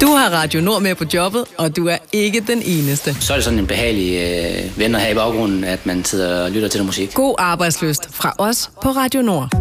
Du har Radio Nord med på jobbet, og du er ikke den eneste. Så er det sådan en behagelig ven at have i baggrunden, at man sidder og lytter til noget musik. God arbejdslyst fra os på Radio Nord.